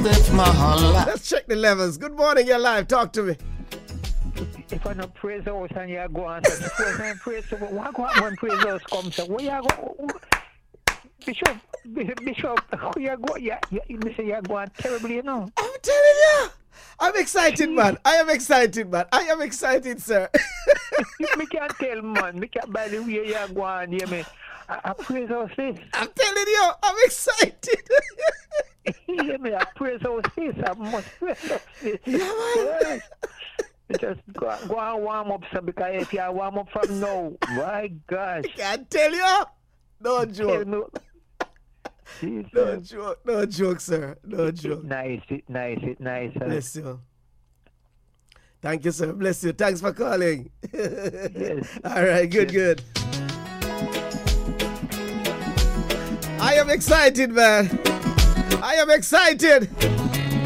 Let's check the levels. Good morning, you're live. Talk to me. If I not praise house and you go on, suppose I praise house, why go on when praise house comes? So where you go? Bishop, you go? Listen, you go on terribly, you know. I'm telling you. I'm excited, man. I am excited, man. I am excited, sir. Me can't tell, man. Me can't by the way you go on, hear me. I praise house this. I'm telling you, I'm excited. Hear me, I praise house this. I must praise house this. Yeah, man. Just go and warm up, sir, because if you warm up from now, my gosh. I can't tell you. No joke. No joke. No joke, sir. No joke. Nice. Bless you. Thank you, sir. Bless you. Thanks for calling. Yes. All right. Good. I am excited, man. I am excited.